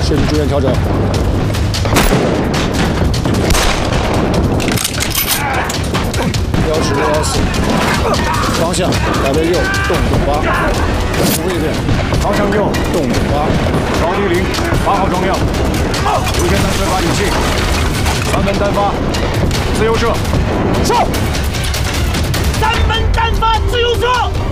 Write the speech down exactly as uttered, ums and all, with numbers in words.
设计逐渐调整。幺十六幺四，方向改为右，动动八。重复一遍，方向右，动动八。着地零，八号装量。无线单推发引气，三门单发，自由射，上。三门单发，自由射。